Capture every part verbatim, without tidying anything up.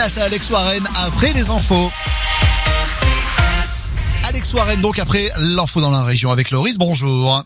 place à Alex Warren après les infos. Alex Warren donc après l'info dans la région avec Loris, bonjour.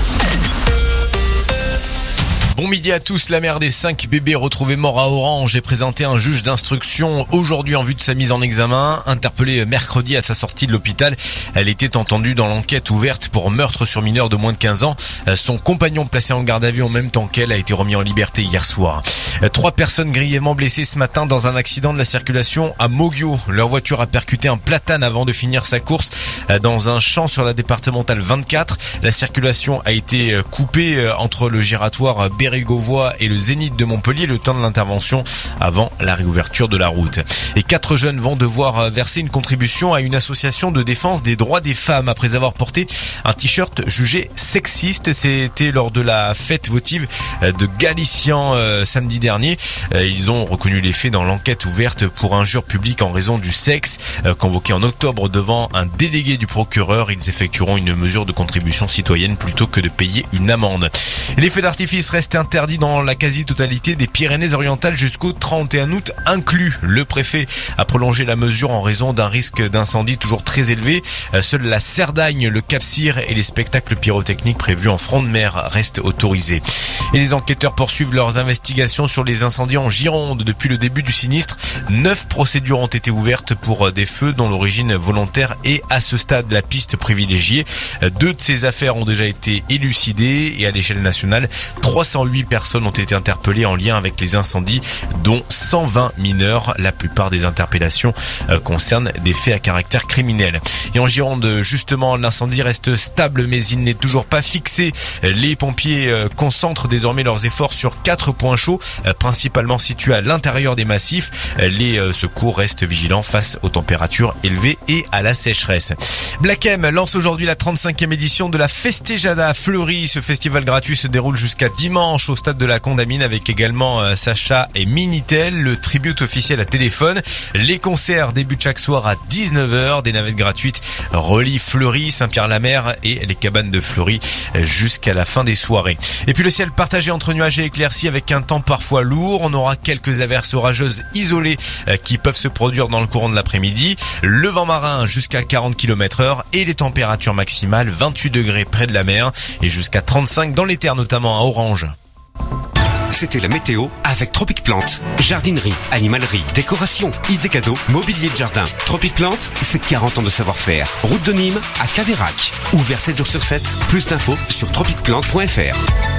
Bon midi à tous. La mère des cinq bébés retrouvés morts à Orange est présentée à un juge d'instruction aujourd'hui en vue de sa mise en examen. Interpellée mercredi à sa sortie de l'hôpital, elle était entendue dans l'enquête ouverte pour meurtre sur mineur de moins de quinze ans. Son compagnon placé en garde à vue en même temps qu'elle a été remis en liberté hier soir. Trois personnes grièvement blessées ce matin dans un accident de la circulation à Moguio. Leur voiture a percuté un platane avant de finir sa course dans un champ sur la départementale vingt-quatre. La circulation a été coupée entre le giratoire Bérégovois et le Zénith de Montpellier le temps de l'intervention avant la réouverture de la route. Et quatre jeunes vont devoir verser une contribution à une association de défense des droits des femmes après avoir porté un t-shirt jugé sexiste. C'était lors de la fête votive de Galician euh, samedi dernier. Euh, ils ont reconnu les faits dans l'enquête ouverte pour injure publique en raison du sexe. Euh, convoqués en octobre devant un délégué du procureur, ils effectueront une mesure de contribution citoyenne plutôt que de payer une amende. Les feux d'artifice restent interdits dans la quasi-totalité des Pyrénées-Orientales jusqu'au trente et un août inclus. Le préfet a prolongé la mesure en raison d'un risque d'incendie toujours très élevé. Seule la Cerdagne, le Cap-Cyr et les spectacles pyrotechniques prévus en front de mer restent autorisés. Et les enquêteurs poursuivent leurs investigations sur les incendies en Gironde. Depuis le début du sinistre, neuf procédures ont été ouvertes pour des feux dont l'origine volontaire est à ce stade la piste privilégiée. Deux de ces affaires ont déjà été élucidées et à l'échelle nationale, trois cent huit personnes ont été interpellées en lien avec les incendies, dont cent vingt mineurs. La plupart des interpellations concernent des faits à caractère criminel. Et en Gironde, justement, l'incendie reste stable, mais il n'est toujours pas fixé. Les pompiers concentrent désormais leurs efforts sur quatre points chauds, principalement situés à l'intérieur des massifs. Les secours restent vigilants face aux températures élevées et à la sécheresse. Black M lance aujourd'hui la trente-cinquième édition de la Festejada à Fleury. Ce festival gratuit se déroule jusqu'à dimanche au stade de la Condamine avec également euh, Sacha et Minitel, le tribute officiel à Téléphone. Les concerts débutent chaque soir à dix-neuf heures. Des navettes gratuites relient Fleury, Saint-Pierre-la-Mer et les cabanes de Fleury jusqu'à la fin des soirées. Et puis le ciel partagé entre nuages et éclaircies avec un temps parfois lourd. On aura quelques averses orageuses isolées euh, qui peuvent se produire dans le courant de l'après-midi. Le vent marin jusqu'à quarante kilomètres heure et les températures maximales vingt-huit degrés près de la mer et jusqu'à trente-cinq dans les terres, notamment à Orange. C'était la météo avec Tropic Plante. Jardinerie, animalerie, décoration, idées cadeaux, mobilier de jardin. Tropic Plante, c'est quarante ans de savoir-faire. Route de Nîmes à Caveyrac. Ouvert sept jours sur sept. Plus d'infos sur tropic plante point f r.